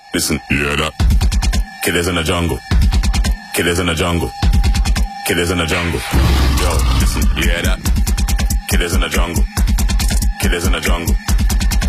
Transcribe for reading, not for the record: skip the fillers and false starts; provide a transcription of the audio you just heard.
Listen, you hear that? Killers in the jungle. Killers in the jungle. Killers in the jungle. Yo, listen, you hear that? Killers in the jungle. Killers in the jungle.